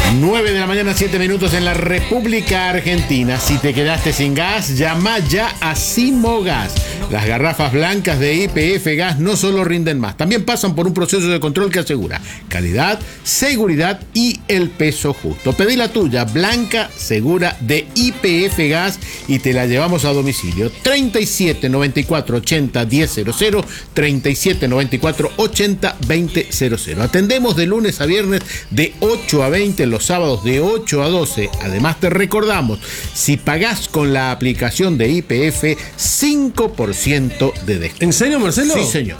9 de la mañana, 7 minutos en la República Argentina. Si te quedaste sin gas, llama ya a Simogas. Las garrafas blancas de YPF Gas no solo rinden más, también pasan por un proceso de control que asegura calidad, seguridad y el peso justo. Pedí la tuya, blanca, segura, de YPF Gas, y te la llevamos a domicilio. 37 94 80 1000, 37 94 80 2000. Atendemos de lunes a viernes de 8 a 20, los sábados de 8 a 12. Además te recordamos, si pagás con la aplicación de YPF, 5% de descuento. ¿En serio, Marcelo? Sí, señor.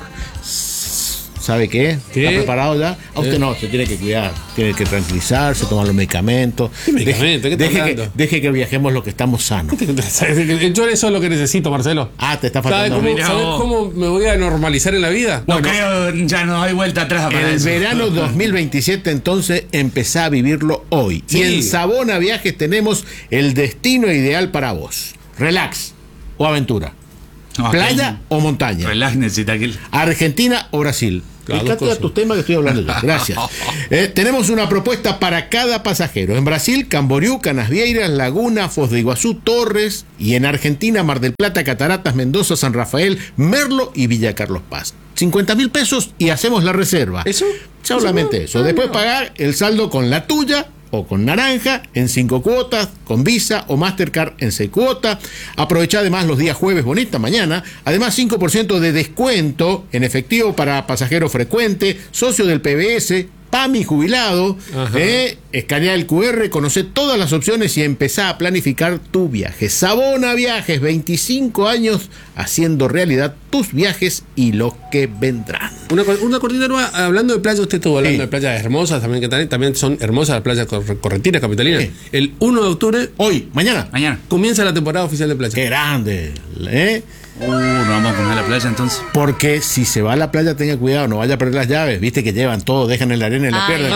¿Sabe qué? ¿Qué? ¿Está preparado ya? A usted no, se tiene que cuidar, tiene que tranquilizarse, tomar los medicamentos. ¿Qué medicamento? ¿Qué está hablando? Deje que viajemos los que estamos sanos. Yo eso es lo que necesito, Marcelo. Te está faltando. ¿Sabes cómo me voy a normalizar en la vida? No creo, ya no hay vuelta atrás para El eso. verano 2027, entonces, empezá a vivirlo hoy. Sí. Y en Sabona Viajes tenemos el destino ideal para vos. Relax o aventura. No, Playa o montaña. Relax, necesita aquel. Argentina o Brasil. Claro, Me encanta tus temas que estoy hablando yo. Gracias. Tenemos una propuesta para cada pasajero. En Brasil, Camboriú, Canasvieiras, Laguna, Foz de Iguazú, Torres. Y en Argentina, Mar del Plata, Cataratas, Mendoza, San Rafael, Merlo y Villa Carlos Paz. 50.000 pesos y hacemos la reserva. ¿Eso? Solamente eso. Después pagar el saldo con la tuya o con naranja en 5 cuotas, con Visa o Mastercard en 6 cuotas. Aprovecha además los días jueves, bonita mañana. Además, 5% de descuento en efectivo para pasajero frecuente, socio del PBS, PAMI jubilado. Escanea el QR, conoce todas las opciones y empezá a planificar tu viaje. Sabona Viajes, 25 años haciendo realidad tus viajes y los que vendrán. Una cortita nueva, hablando de playas, usted estuvo hablando de playas hermosas también, que también son hermosas las playas correntinas, capitalinas. Sí. El 1 de octubre, Hoy, mañana. comienza la temporada oficial de playa. Qué grande, No vamos a comer a la playa entonces. Porque si se va a la playa, tenga cuidado, no vaya a perder las llaves. Viste que llevan todo, dejan en la arena y la pierden.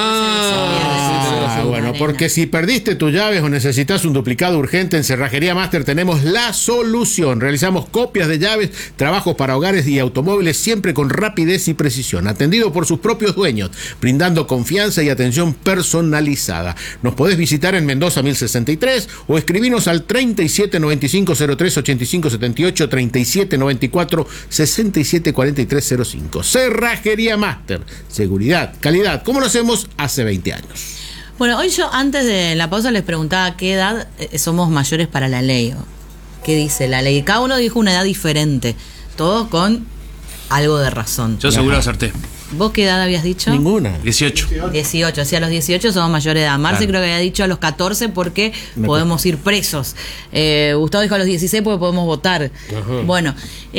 Bueno, porque si perdiste tus llaves o necesitas un duplicado urgente, en Cerrajería Master tenemos la solución. Realizamos copias de llaves, trabajos para hogares y automóviles, siempre con rapidez y precisión, atendido por sus propios dueños, brindando confianza y atención personalizada. Nos podés visitar en Mendoza 1063 o escribinos al 37 95 03 85 78, 37 94 67 43 05. Cerrajería Master, seguridad, calidad, como lo hacemos hace 20 años. Bueno, hoy yo antes de la pausa les preguntaba a qué edad somos mayores para la ley. ¿Qué dice la ley? Cada uno dijo una edad diferente, todo con algo de razón. Yo seguro acerté. ¿Vos qué edad habías dicho? Ninguna. 18. 18, o sea, a los 18 somos mayores de edad. Marce creo que había dicho a los 14 porque podemos ir presos. Gustavo dijo a los 16 porque podemos votar. Ajá. Bueno,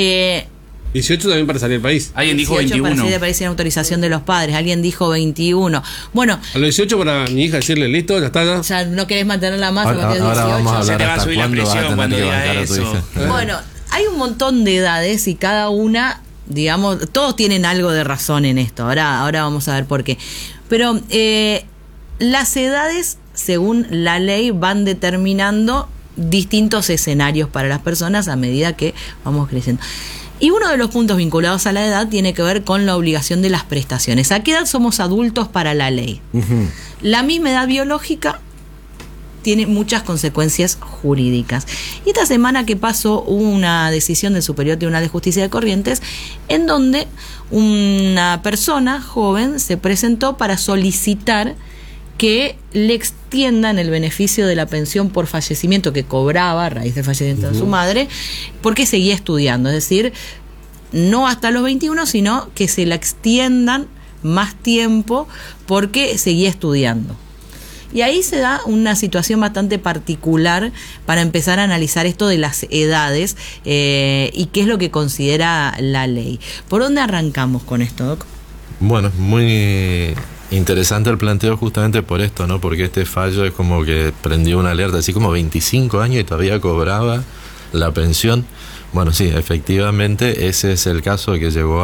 18 también para salir del país. Alguien dijo 18 para 21. salir del país sin autorización de los padres. Alguien dijo 21. Bueno, A los 18 para mi hija decirle, listo, ya está. ya no querés mantenerla más Ahora, porque ahora 18. vamos a Se hablar te va a hasta subir la cuándo vas a presión tener cuando que diga bancar a tu eso. hija. Bueno, hay un montón de edades y cada una, digamos, todos tienen algo de razón en esto. Ahora vamos a ver por qué. Pero las edades, según la ley, van determinando distintos escenarios para las personas a medida que vamos creciendo. Y uno de los puntos vinculados a la edad tiene que ver con la obligación de las prestaciones. ¿A qué edad somos adultos para la ley? La misma edad biológica tiene muchas consecuencias jurídicas. Y esta semana que pasó hubo una decisión del Superior Tribunal de Justicia de Corrientes en donde una persona joven se presentó para solicitar que le extiendan el beneficio de la pensión por fallecimiento que cobraba a raíz del fallecimiento de su madre, porque seguía estudiando, es decir, no hasta los 21, sino que se la extiendan más tiempo porque seguía estudiando. Y ahí se da una situación bastante particular para empezar a analizar esto de las edades y qué es lo que considera la ley. ¿Por dónde arrancamos con esto, Doc? Bueno, muy interesante el planteo justamente por esto, ¿no? Porque este fallo es como que prendió una alerta, así como 25 años y todavía cobraba la pensión. Bueno, sí, efectivamente ese es el caso que llegó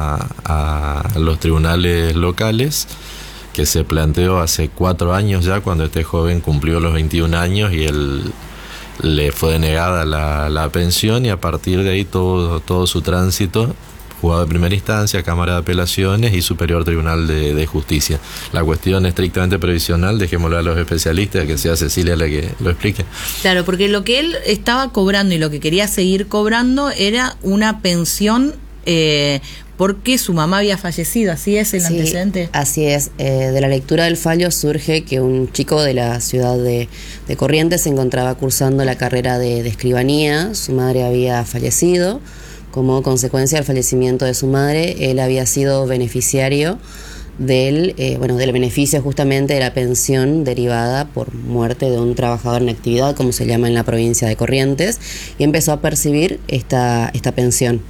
a los tribunales locales, que se planteó hace 4 años ya, cuando este joven cumplió los 21 años y él le fue denegada la pensión, y a partir de ahí todo su tránsito Juzgado de Primera Instancia, Cámara de Apelaciones y Superior Tribunal de Justicia. La cuestión estrictamente previsional, dejémoslo a los especialistas, que sea Cecilia la que lo explique. Claro, porque lo que él estaba cobrando y lo que quería seguir cobrando era una pensión porque su mamá había fallecido. ¿Así es el antecedente? Así es. De la lectura del fallo surge que un chico de la ciudad de Corrientes se encontraba cursando la carrera de escribanía. Su madre había fallecido. Como consecuencia del fallecimiento de su madre, él había sido beneficiario del beneficio justamente de la pensión derivada por muerte de un trabajador en actividad, como se llama en la provincia de Corrientes, y empezó a percibir esta pensión.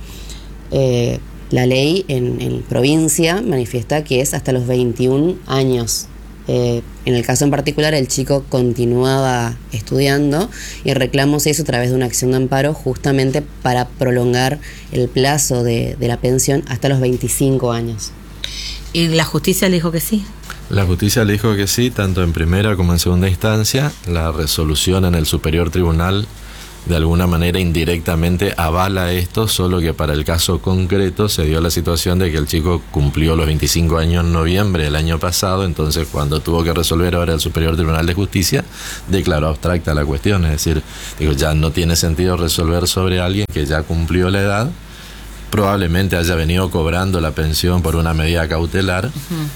La ley en provincia manifiesta que es hasta los 21 años. En el caso en particular, el chico continuaba estudiando y el reclamo se hizo a través de una acción de amparo justamente para prolongar el plazo de la pensión hasta los 25 años. ¿Y la justicia le dijo que sí? La justicia le dijo que sí, tanto en primera como en segunda instancia. La resolución en el Superior Tribunal de alguna manera indirectamente avala esto, solo que para el caso concreto se dio la situación de que el chico cumplió los 25 años en noviembre del año pasado. Entonces, cuando tuvo que resolver ahora el Superior Tribunal de Justicia, declaró abstracta la cuestión, es decir, ya no tiene sentido resolver sobre alguien que ya cumplió la edad, probablemente haya venido cobrando la pensión por una medida cautelar.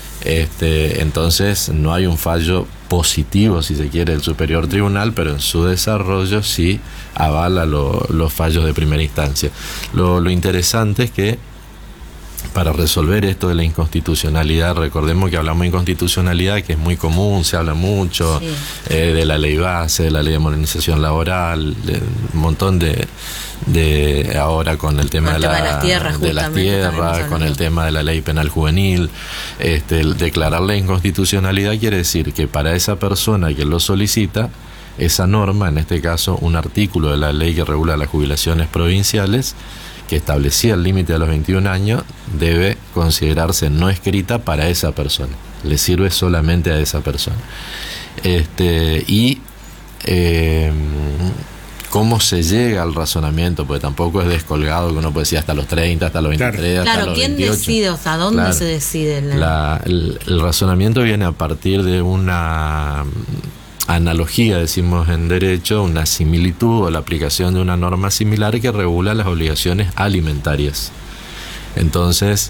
Entonces no hay un fallo positivo, si se quiere, del Superior Tribunal, pero en su desarrollo sí avala los fallos de primera instancia. Lo interesante es que para resolver esto de la inconstitucionalidad, recordemos que hablamos de inconstitucionalidad, que es muy común, se habla mucho, de la ley base, de la ley de modernización laboral, de un montón de ahora con el tema de las tierras, con el tema de la ley penal juvenil. El declarar la inconstitucionalidad quiere decir que para esa persona que lo solicita, esa norma, en este caso un artículo de la ley que regula las jubilaciones provinciales, que establecía el límite de los 21 años, debe considerarse no escrita para esa persona. Le sirve solamente a esa persona. ¿Cómo se llega al razonamiento? Porque tampoco es descolgado que uno puede decir hasta los 30, hasta los 23, hasta los 28. ¿Quién decide? O sea, ¿dónde se decide? El razonamiento viene a partir de una analogía, decimos en derecho, una similitud o la aplicación de una norma similar que regula las obligaciones alimentarias. Entonces,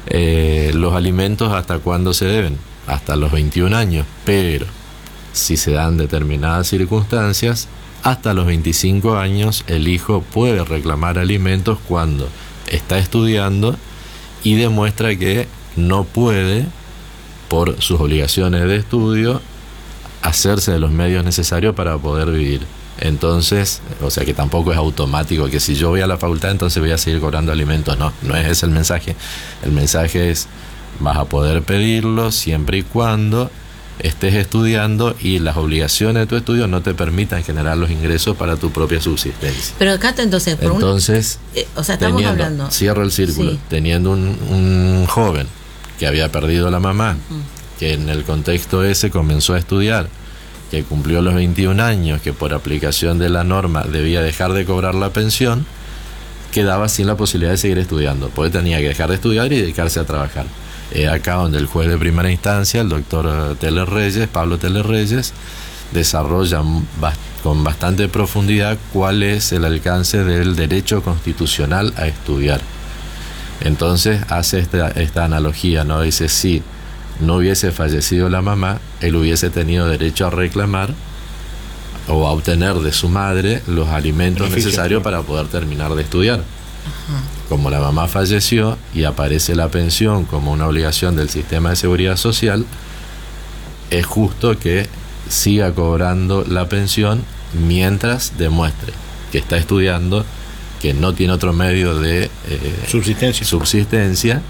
los alimentos, ¿hasta cuándo se deben? Hasta los 21 años, pero si se dan determinadas circunstancias, hasta los 25 años el hijo puede reclamar alimentos cuando está estudiando y demuestra que no puede, por sus obligaciones de estudio, hacerse de los medios necesarios para poder vivir. Entonces, o sea que tampoco es automático que si yo voy a la facultad entonces voy a seguir cobrando alimentos. No es ese el mensaje. El mensaje es: vas a poder pedirlo siempre y cuando estés estudiando y las obligaciones de tu estudio no te permitan generar los ingresos para tu propia subsistencia. Pero acá entonces, o sea, estamos hablando. Cierro el círculo. Sí. Teniendo un joven que había perdido a la mamá, que en el contexto ese comenzó a estudiar, que cumplió los 21 años, que por aplicación de la norma debía dejar de cobrar la pensión, quedaba sin la posibilidad de seguir estudiando, porque tenía que dejar de estudiar y dedicarse a trabajar. Acá donde el juez de primera instancia, el doctor Pablo Teller Reyes, desarrolla con bastante profundidad cuál es el alcance del derecho constitucional a estudiar. Entonces hace esta analogía, ¿no? Dice, si no hubiese fallecido la mamá, él hubiese tenido derecho a reclamar o a obtener de su madre los alimentos necesarios para poder terminar de estudiar. Como la mamá falleció y aparece la pensión como una obligación del sistema de seguridad social, es justo que siga cobrando la pensión mientras demuestre que está estudiando, que no tiene otro medio de subsistencia.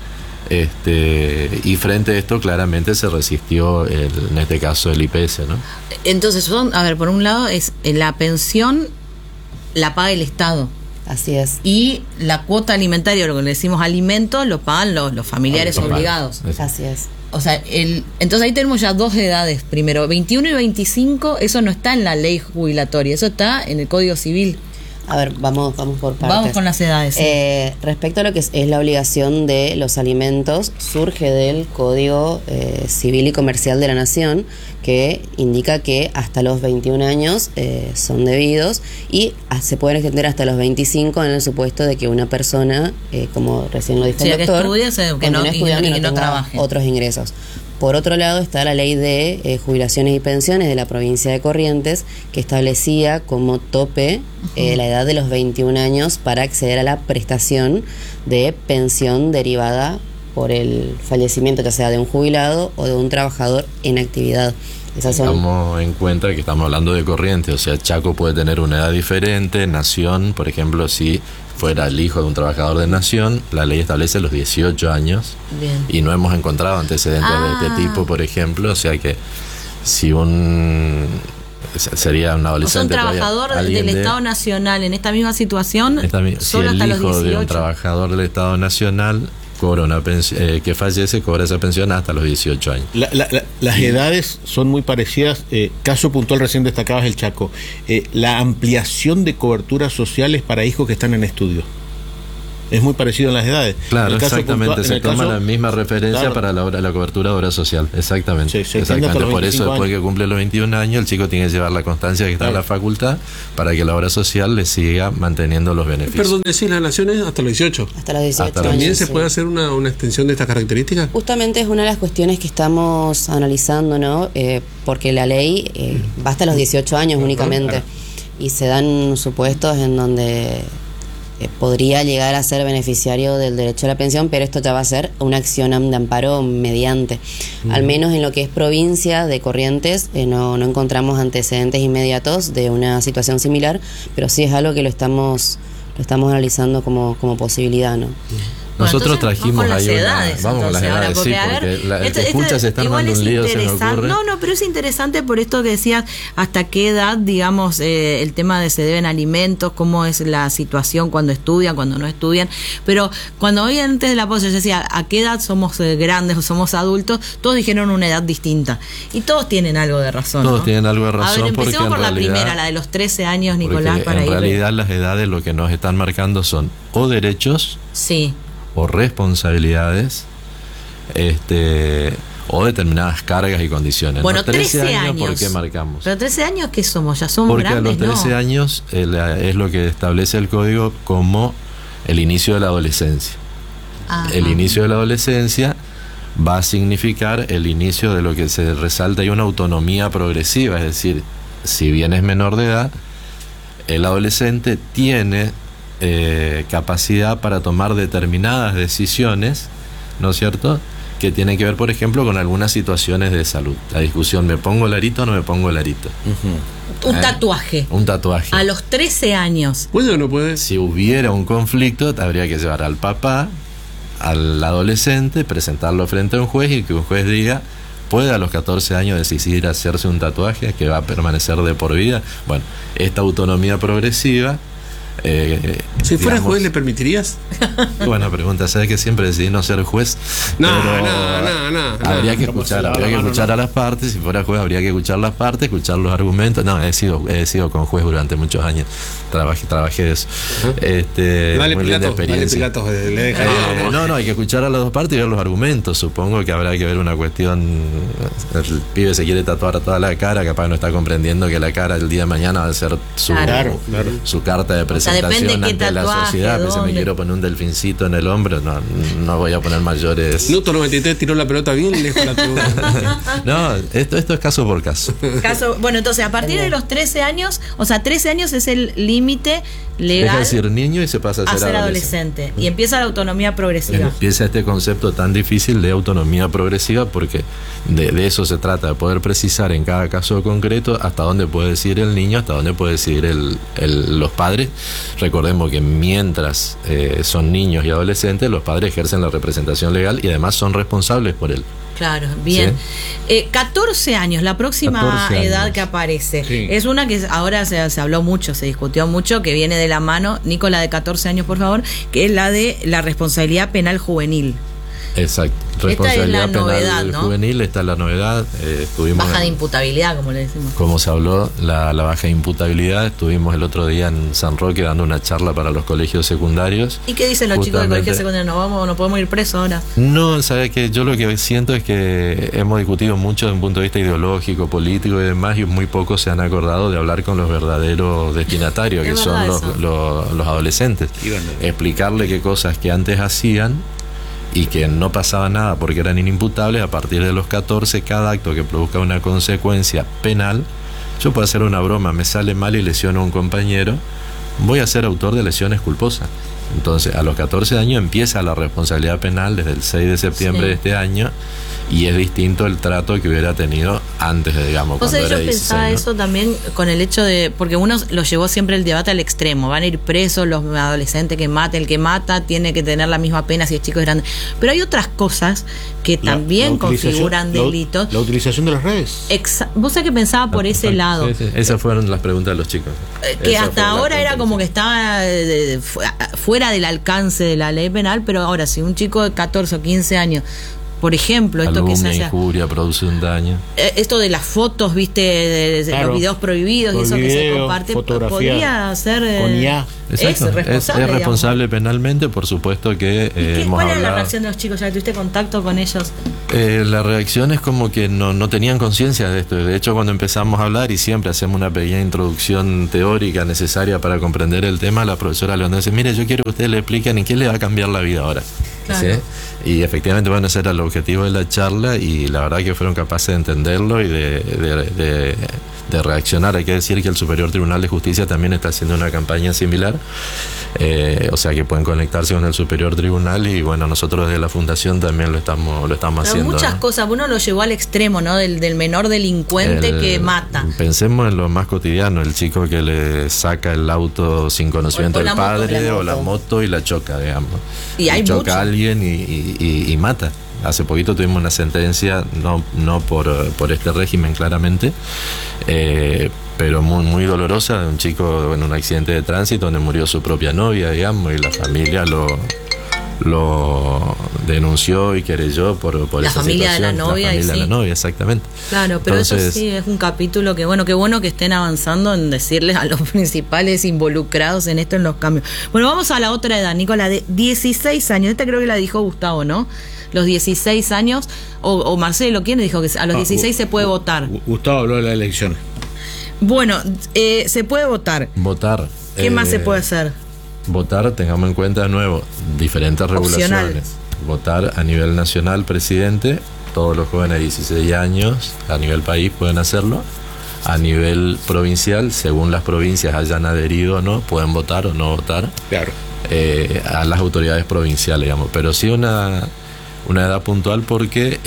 Y frente a esto claramente se resistió en este caso el IPS, ¿no? Entonces, por un lado es la pensión la paga el Estado. Así es. Y la cuota alimentaria, lo que le decimos alimentos, lo pagan los familiares obligados. Así es. O sea, entonces ahí tenemos ya dos edades. Primero, 21 y 25, eso no está en la ley jubilatoria, eso está en el Código Civil. A ver, vamos por partes. Vamos con las edades. Sí. Respecto a lo que es la obligación de los alimentos, surge del Código Civil y Comercial de la Nación, que indica que hasta los 21 años son debidos y se pueden extender hasta los 25 en el supuesto de que una persona, como recién lo dijo el doctor, que estudie, que no tenga trabaje. Otros ingresos. Por otro lado está la ley de jubilaciones y pensiones de la provincia de Corrientes, que establecía como tope la edad de los 21 años para acceder a la prestación de pensión derivada por el fallecimiento, ya sea de un jubilado o de un trabajador en actividad. Estamos en cuenta que estamos hablando de Corrientes, o sea, Chaco puede tener una edad diferente, Nación, por ejemplo, si fuera el hijo de un trabajador de Nación, la ley establece los 18 años. Bien. Y no hemos encontrado antecedentes de este tipo, por ejemplo, o sea que si sería un adolescente, un trabajador del Estado Nacional en esta misma situación, solo hasta los 18. Si el hijo de un trabajador del Estado Nacional cobra una pensión, que fallece, cobra esa pensión hasta los 18 años. Las edades son muy parecidas. Caso puntual recién destacabas el Chaco. La ampliación de coberturas sociales para hijos que están en estudio. Es muy parecido en las edades. Claro, exactamente. Se toma la misma referencia, claro, para la cobertura de obra social. Exactamente. Sí, exactamente. Por eso, después que cumple los 21 años, el chico tiene que llevar la constancia de que está en la facultad para que la obra social le siga manteniendo los beneficios. Perdón, decís las naciones hasta los 18. Hasta los 18 años. ¿También se puede hacer una extensión de estas características? Justamente es una de las cuestiones que estamos analizando, ¿no? Porque la ley va hasta los 18 años únicamente. Y se dan supuestos en donde podría llegar a ser beneficiario del derecho a la pensión, pero esto ya va a ser una acción de amparo mediante. Al menos en lo que es provincia de Corrientes no encontramos antecedentes inmediatos de una situación similar, pero sí es algo que lo estamos analizando como posibilidad, ¿no? Nosotros trajimos ahí vamos con las edades, sí, porque te escuchas, se está armando un lío, se me ocurre. No, pero es interesante por esto que decías, hasta qué edad, digamos, el tema de se deben alimentos, cómo es la situación cuando estudian, cuando no estudian, pero cuando hoy antes de la pausa yo decía, ¿a qué edad somos grandes o somos adultos? Todos dijeron una edad distinta, y todos tienen algo de razón, Todos ¿no? tienen algo de razón. A ver, empecemos por la primera, la de los 13 años, Nicolás, para ir. En realidad las edades lo que nos están marcando son o derechos, sí, o responsabilidades, o determinadas cargas y condiciones. Bueno, 13 años. ¿Por qué marcamos? Pero 13 años, ¿qué somos? ¿Ya somos porque grandes? Porque a los 13 años es lo que establece el código como el inicio de la adolescencia. Ajá. El inicio de la adolescencia va a significar el inicio de lo que se resalta y una autonomía progresiva, es decir, si bien es menor de edad, el adolescente tiene capacidad para tomar determinadas decisiones, ¿no es cierto?, que tienen que ver, por ejemplo, con algunas situaciones de salud. La discusión, ¿me pongo el arito o no me pongo el arito? Un tatuaje. Un tatuaje. A los 13 años. ¿Puede o no puede? Si hubiera un conflicto, habría que llevar al papá, al adolescente, presentarlo frente a un juez y que un juez diga, ¿puede a los 14 años decidir hacerse un tatuaje que va a permanecer de por vida? Bueno, esta autonomía progresiva, si fuera juez, ¿le permitirías? Buena pregunta. Sabes que siempre decidí no ser juez. No. Habría que escuchar a las partes. Si fuera juez, habría que escuchar las partes, escuchar los argumentos. No, he sido con juez durante muchos años. Trabajé de eso. Muy linda experiencia. No, hay que escuchar a las dos partes y ver los argumentos. Supongo que habrá que ver una cuestión. El pibe se quiere tatuar toda la cara, capaz no está comprendiendo que la cara el día de mañana va a ser su carta de presentación ante la sociedad. Si me quiero poner un delfincito en el hombro, no voy a poner mayores. Newton 93 tiró la pelota bien lejos la tribuna. No, esto es caso por caso. Bueno, entonces a partir de los 13 años, o sea, 13 años es el límite legal. Es decir, niño y se pasa a ser adolescente. Y empieza la autonomía progresiva. Empieza este concepto tan difícil de autonomía progresiva porque de eso se trata, de poder precisar en cada caso concreto hasta dónde puede decidir el niño, hasta dónde puede decidir los padres. Recordemos que mientras son niños y adolescentes, los padres ejercen la representación legal y además son responsables por él. Claro, bien. ¿Sí? 14 años, la próxima edad que aparece. Sí. Es una que ahora se habló mucho, se discutió mucho, que viene de la mano, Nicola, de 14 años, por favor, que es la de la responsabilidad penal juvenil. Exacto. Esta es la Responsabilidad penal novedad, ¿no? juvenil, esta es la novedad. Estuvimos Baja de en- imputabilidad, como le decimos. Como se habló, la baja de imputabilidad, estuvimos el otro día en San Roque dando una charla para los colegios secundarios. ¿Y qué dicen los chicos del Justamente- colegio secundario? No podemos ir presos ahora. No, sabes que yo lo que siento es que hemos discutido mucho desde un punto de vista ideológico, político y demás, y muy pocos se han acordado de hablar con los verdaderos destinatarios, que Es son verdad los, eso. los adolescentes. Explicarle qué cosas que antes hacían y que no pasaba nada porque eran inimputables. A partir de los 14, cada acto que produzca una consecuencia penal, yo puedo hacer una broma, me sale mal y lesiono a un compañero, voy a ser autor de lesiones culposas. Entonces, a los 14 años empieza la responsabilidad penal desde el 6 de septiembre Sí. de este año, y es distinto el trato que hubiera tenido antes de, digamos, O cuando sea, era yo 16, pensaba ¿no? eso también con el hecho de, porque uno lo llevó siempre el debate al extremo, van a ir presos los adolescentes que maten, el que mata tiene que tener la misma pena si el chico es grande, pero hay otras cosas que también utilización- configuran delitos. La utilización de las redes. Vos sabés que pensaba por ese lado, Sí, sí. Esas fueron las preguntas de los chicos. que Esa fue hasta la ahora era pregunta como que sí. estaba fuera del alcance de la ley penal, pero ahora si un chico de 14 o 15 años, por ejemplo, esto que se Calumnia, hace, injuria, produce un daño. esto de las fotos, viste, de Claro. los videos prohibidos y Los eso que se videos, comparte, fotografía podría ser con IA. Exacto. es responsable, es responsable penalmente, por supuesto que hemos ¿Cuál era la hablado. reacción de los chicos? ¿Ya tuviste contacto con ellos? La reacción es como que no tenían conciencia de esto. De hecho, cuando empezamos a hablar, y siempre hacemos una pequeña introducción teórica necesaria para comprender el tema, la profesora León dice: mire, yo quiero que ustedes le expliquen en qué le va a cambiar la vida ahora. Claro. ¿Sí? Y efectivamente, bueno, ese era el objetivo de la charla, y la verdad que fueron capaces de entenderlo y de reaccionar. Hay que decir que el Superior Tribunal de Justicia también está haciendo una campaña similar, o sea que pueden conectarse con el Superior Tribunal, y bueno, nosotros desde la Fundación también lo estamos Pero haciendo, muchas ¿no? cosas, uno lo llevó al extremo, ¿no? Del menor delincuente que mata. Pensemos en lo más cotidiano, el chico que le saca el auto sin conocimiento O del la moto, padre, la o la moto. moto, y la choca, digamos. Y hay choca mucho. a alguien y mata. Hace poquito tuvimos una sentencia, no por este régimen claramente, pero muy dolorosa, de un chico en un accidente de tránsito donde murió su propia novia, digamos, y la familia lo denunció y querelló por La esa familia de la situación. novia, La familia y de sí. la novia, exactamente. Claro, pero Entonces, eso sí es un capítulo que qué bueno que estén avanzando en decirles a los principales involucrados en esto, en los cambios. Bueno, vamos a la otra edad, Nicola, de 16 años. Esta creo que la dijo Gustavo, ¿no? Los 16 años, o Marcelo, ¿quién dijo que a los 16 se puede votar? Gustavo habló de las elecciones. Bueno, se puede votar. votar. ¿Qué más se puede hacer? Votar, tengamos en cuenta de nuevo, diferentes Opcional. regulaciones. Votar a nivel nacional, presidente, todos los jóvenes de 16 años a nivel país pueden hacerlo. A nivel provincial, según las provincias hayan adherido o no, pueden votar o no votar Claro. a las autoridades provinciales, digamos. Pero sí una edad puntual porque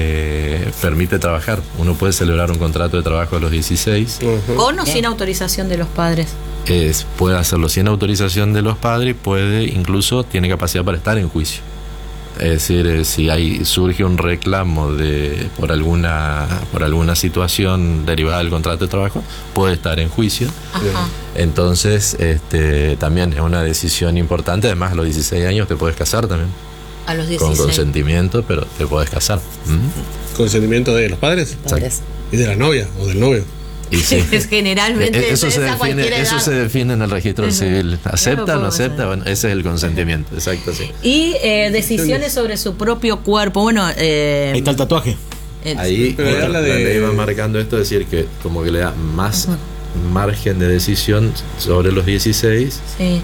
permite trabajar. Uno puede celebrar un contrato de trabajo a los 16. ¿Con o sin autorización de los padres? Puede hacerlo sin autorización de los padres, tiene capacidad para estar en juicio. Es decir, si surge un reclamo por alguna situación derivada del contrato de trabajo, puede estar en juicio. Ajá. Entonces, también es una decisión importante. Además, a los 16 años te puedes casar también, A los con 16. consentimiento, pero te puedes casar. ¿Mm? ¿Consentimiento de los padres? Padres. ¿Y de la novia o del novio? Y sí. Generalmente Eso se es a cualquier define, eso edad. se define en el registro civil. ¿Acepta o no podemos acepta? saber. Bueno, ese es el consentimiento, exacto, sí. Y decisiones sobre su propio cuerpo. Bueno, Ahí está el tatuaje. Ahí Pero la habla de- ley va marcando esto, es decir, que como que le da más margen de decisión sobre los 16 sí.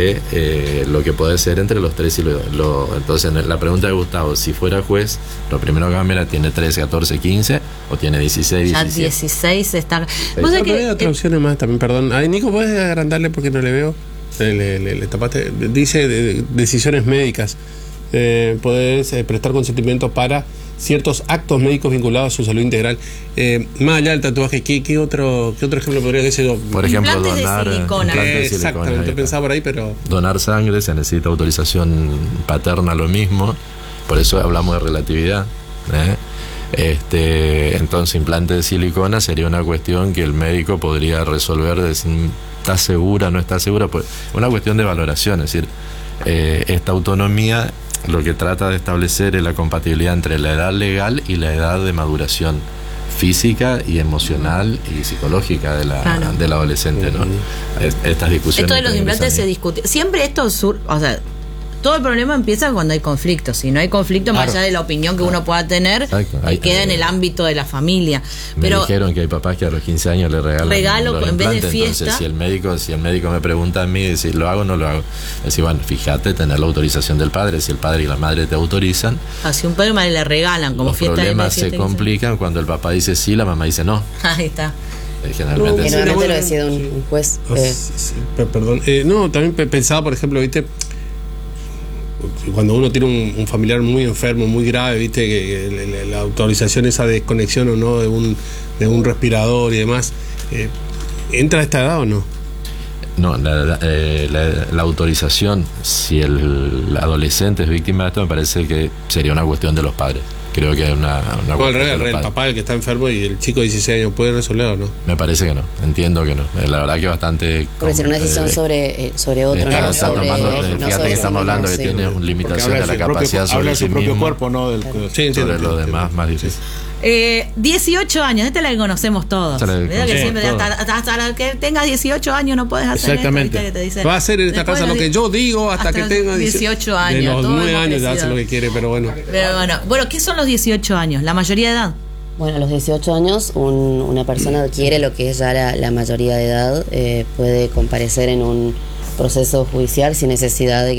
que lo que puede ser entre los 3 y entonces la pregunta de Gustavo, si fuera juez, lo primero que cambia, ¿tiene 13, 14, 15 o tiene 16, Ya 17? 16 está. Vos No, sabés pero hay que otras opciones más también, perdón. Ay, Nico, ¿puedes agrandarle porque no le veo? Le tapaste. Dice decisiones médicas. Podés prestar consentimiento para ciertos actos médicos vinculados a su salud integral. Más allá del tatuaje, ¿qué otro ejemplo podría decir? Por ejemplo, Implantes de donar silicona. implantes de silicona, Exactamente, ahí está. pensaba por ahí, pero Donar sangre, se necesita autorización paterna, lo mismo. Por eso hablamos de relatividad. Entonces, implante de silicona sería una cuestión que el médico podría resolver de si está segura, no está segura. Pues una cuestión de valoración, es decir, esta autonomía lo que trata de establecer es la compatibilidad entre la edad legal y la edad de maduración física y emocional y psicológica de la, Claro. del adolescente, ¿no? Estas discusiones. Esto de los que implantes se empiezan ahí. discute. Siempre esto o sea, todo el problema empieza cuando hay conflicto. Si no hay conflicto, más Claro. allá de la opinión que uno pueda tener, Exacto. queda en el ámbito de la familia. Me Pero dijeron que hay papás que a los 15 años le regalan Regalo los en vez de implantes. fiesta. Entonces, si el médico me pregunta a mí si lo hago o no lo hago, decir, bueno, fíjate, tener la autorización del padre. Si el padre y la madre te autorizan, así un padre y madre le regalan como los fiesta de problemas se fiesta, complican cuando el papá dice sí, la mamá dice no. Ahí está. Generalmente Que sí. normalmente bueno, lo decide sí. un juez. Perdón. No, también pensaba, por ejemplo, ¿viste? Cuando uno tiene un familiar muy enfermo, muy grave, ¿viste? Que la autorización, esa desconexión o no de un respirador y demás, ¿entra a esta edad o no? No, la autorización, si el adolescente es víctima de esto, me parece que sería una cuestión de los padres. Creo que es una No, al cuestión revés, de los el padres. papá el que está enfermo y el chico de 16 años puede resolver o no. Me parece que no, entiendo que no. La verdad que bastante... Porque ser una decisión sobre otro, está no sobre, tomando, no fíjate sobre que estamos sí hablando que mismo, sí. tiene una Porque limitación de la capacidad habla sobre de su sí propio mismo, cuerpo, ¿no? Sí, entiendo. sobre lo demás más difícil. 18 años, esta es la que conocemos todos. Esta es la que ¿Verdad que conocemos siempre todos. hasta que tengas 18 años no puedes hacer Exactamente. esto, ¿viste? Que te dicen, Va a hacer en esta después casa de lo que yo digo hasta que los tenga 18 años. De los todos 9 hemos años ya hace crecido. lo que quiere, pero bueno. Pero bueno, ¿qué son los 18 años? ¿La mayoría de edad? Bueno, a los 18 años una persona adquiere lo que es ya la mayoría de edad, puede comparecer en un proceso judicial sin necesidad de